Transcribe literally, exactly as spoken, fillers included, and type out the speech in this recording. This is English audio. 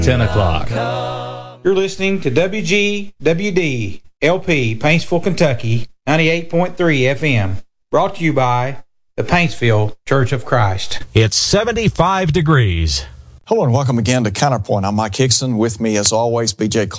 ten o'clock. You're listening to W G W D L P, Paintsville, Kentucky, ninety-eight point three F M. Brought to you by the Paintsville Church of Christ. It's seventy-five degrees. Hello and welcome again to Counterpoint. I'm Mike Hickson. With me, as always, B J Clark.